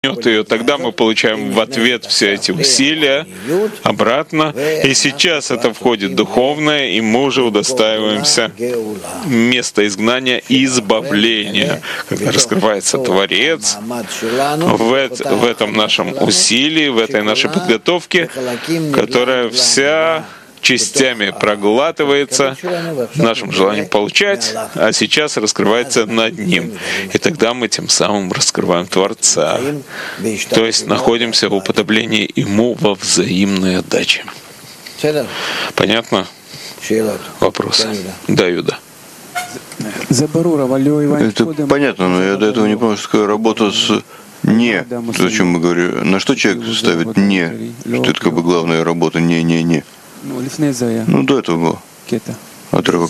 ее, тогда мы получаем в ответ все эти усилия обратно. И сейчас это входит духовное, и мы уже удостаиваемся места изгнания и избавления, когда раскрывается Творец в этом нашем усилии, в этой нашей подготовке, которая вся частями проглатывается нашим желанием получать, а сейчас раскрывается над ним. И тогда мы тем самым раскрываем Творца, то есть находимся в уподоблении Ему во взаимной отдаче. Понятно? Вопросы? Да, Юда. Это понятно, но я до этого не понял, что такое работа с «не». То, о чем мы говорим. На что человек ставит «не», что это как бы главная работа «не». Ну, до этого было отрывок.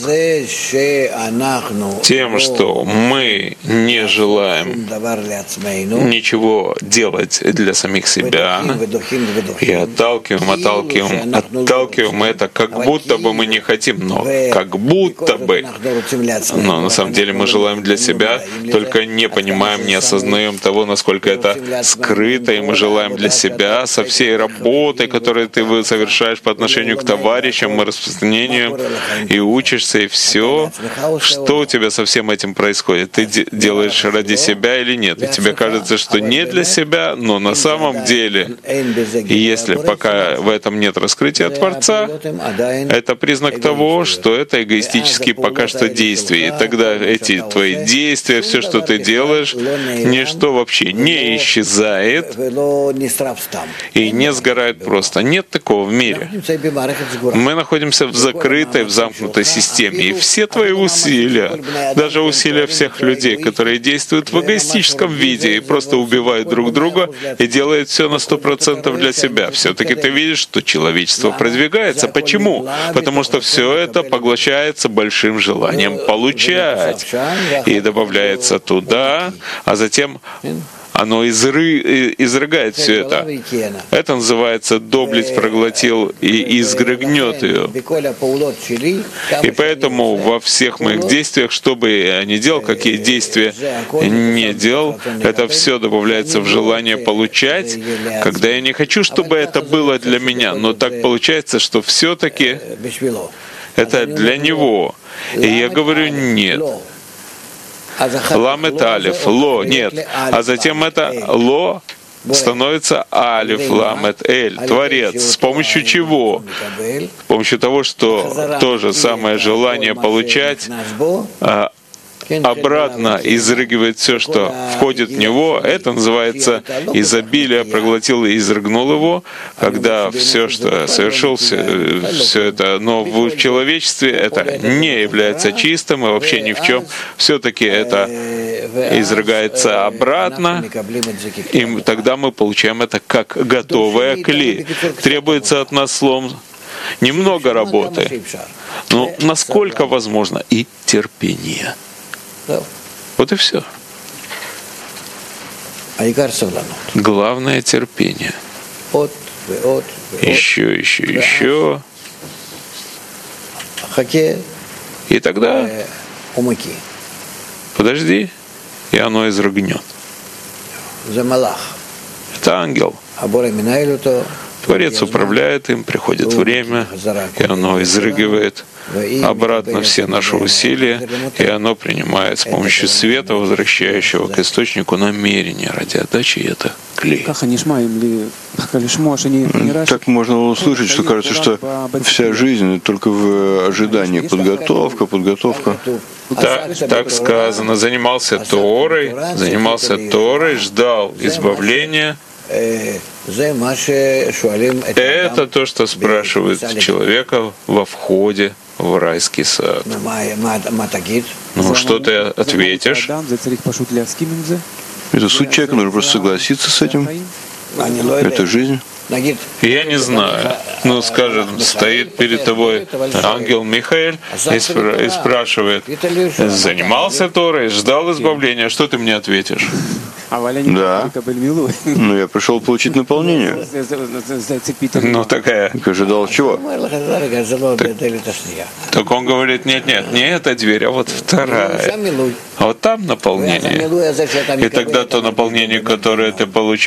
Тем, что мы не желаем ничего делать для самих себя, и отталкиваем это, как будто бы мы не хотим, но как будто бы. Но на самом деле мы желаем для себя, только не понимаем, не осознаем того, насколько это скрыто, и мы желаем для себя со всей работой, которую ты совершаешь по отношению к товарищам и распространению, и учишься, и все, что у тебя со всем этим происходит? Ты делаешь ради себя или нет? И тебе кажется, что не для себя, но на самом деле, если пока в этом нет раскрытия Творца, это признак того, что это эгоистические пока что действия. И тогда эти твои действия, все, что ты делаешь, ничто вообще не исчезает и не сгорает просто. Нет такого в мире. Мы находимся в закрытой, в замкнутой системе. И все твои усилия, даже усилия всех людей, которые действуют в эгоистическом виде и просто убивают друг друга и делают все на 100% для себя, все-таки ты видишь, что человечество продвигается. Почему? Потому что все это поглощается большим желанием получать и добавляется туда, а затем оно изрыгает все это. Это называется «доблесть проглотил и изрыгнет ее». И поэтому во всех моих действиях, что бы я ни делал, какие действия не делал, это все добавляется в желание получать, когда я не хочу, чтобы это было для меня. Но так получается, что все-таки это для него. И я говорю «нет». Ламет алиф, ло, нет. А затем это ло становится алиф, ламет, эль, Творец. С помощью чего? С помощью того, что то же самое желание получать обратно изрыгивает все, что входит в него. Это называется изобилие, проглотил и изрыгнул его, когда все, что совершил, все это, но в человечестве это не является чистым и вообще ни в чем. Все-таки это изрыгается обратно, и тогда мы получаем это как готовое кли. Требуется от нас слом немного работы, но насколько возможно, и терпение. Вот и все. Главное — терпение. Еще. И тогда подожди, и оно изрыгнет. Это ангел. Творец управляет им, приходит время, и оно изрыгивает обратно все наши усилия, и оно принимает с помощью света, возвращающего к источнику намерения ради отдачи, и это клей. Так можно услышать, что кажется, что вся жизнь только в ожидании, подготовка. Так сказано, занимался Торой, ждал избавления. Это то, что спрашивают человека во входе в райский сад. Ну, что ты ответишь? Это суть человека, нужно просто согласиться с этим. Это жизнь. Я не знаю. Ну, скажем, стоит перед тобой ангел Михаэль и спрашивает: занимался Торой, ждал избавления, что ты мне ответишь? Да. Но я пришел получить наполнение. Ну, такая. Ты ожидал чего? Так он говорит: нет, не эта дверь, а вот вторая. А вот там наполнение. И тогда то наполнение, которое ты получаешь,